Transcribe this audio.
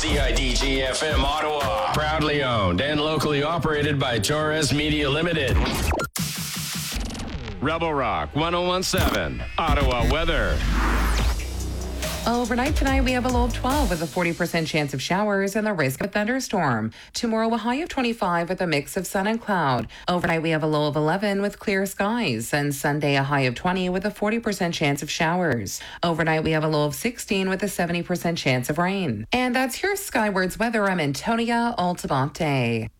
CIDG-FM Ottawa. Proudly owned and locally operated by Torres Media Limited. Rebel Rock 101.7. Ottawa weather. Overnight tonight, we have a low of 12 with a 40% chance of showers and the risk of a thunderstorm. Tomorrow, a high of 25 with a mix of sun and cloud. Overnight, we have a low of 11 with clear skies. And Sunday, a high of 20 with a 40% chance of showers. Overnight, we have a low of 16 with a 70% chance of rain. And that's your Skywards weather. I'm Antonia Altabonte.